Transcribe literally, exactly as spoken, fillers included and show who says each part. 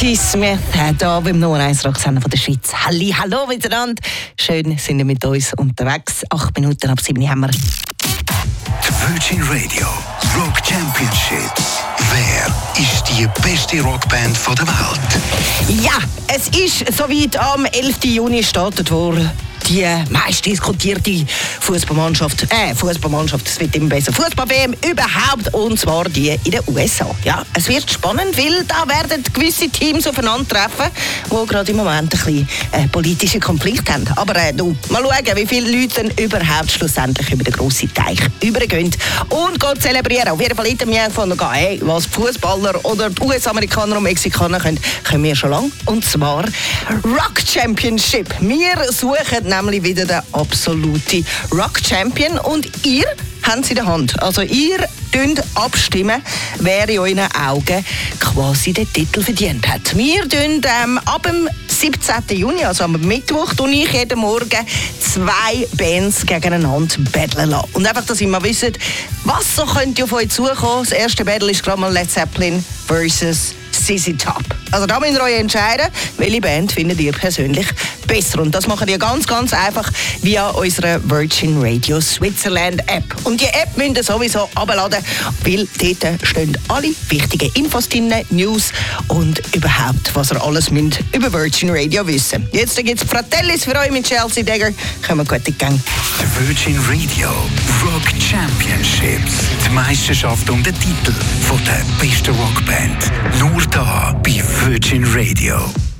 Speaker 1: Patti Smith, hier beim Nummer eins Rocksender von der Schweiz. Halli, hallo miteinander. Schön, sind ihr mit uns unterwegs. Acht Minuten ab sieben haben wir.
Speaker 2: Die Virgin Radio Rock Championship. Wer ist die beste Rockband der Welt?
Speaker 1: Ja, es ist soweit. Am elften Juni startet vor die meist diskutierte Fußballmannschaft, äh, Fußballmannschaft, es wird immer besser, Fußball-W M überhaupt, und zwar die in den U S A. Ja, es wird spannend, weil da werden gewisse Teams aufeinandertreffen, die gerade im Moment ein bisschen äh, politische Konflikte haben. Aber äh, du, mal schauen, wie viele Leute dann überhaupt schlussendlich über den grossen Teich übergehen und gehen zelebrieren. Auf jeden Fall hätten wir gefunden, hey, was die Fußballer oder die U S-Amerikaner und Mexikaner können, können wir schon lange. Und zwar Rock Championship. Wir suchen nämlich wieder den absoluten Rock Champion und ihr habt es in der Hand. Also ihr dürft abstimmen, wer in euren Augen quasi den Titel verdient hat. Wir tun ähm, ab dem siebzehnten Juni, also am Mittwoch, tue ich jeden Morgen zwei Bands gegeneinander battlen lassen. Und einfach, dass ihr mal wisst, was so könnte auf euch zukommen. Das erste Battle ist gerade mal Led Zeppelin versus Z Z Top. Also da müsst ihr euch entscheiden, welche Band findet ihr persönlich besser. Und das macht ihr ganz, ganz einfach via unserer Virgin Radio Switzerland App. Und die App müsst ihr sowieso abladen, weil dort stehen alle wichtigen Infos drin, News und überhaupt, was ihr alles müsst über Virgin Radio wissen. Jetzt gibt es Fratellis für euch mit Chelsea Dagger. Kommen gut in die Gang.
Speaker 2: Die Virgin Radio Rock Championships. Die Meisterschaft um den Titel von der besten Rockband. Nur da bei Virgin Radio.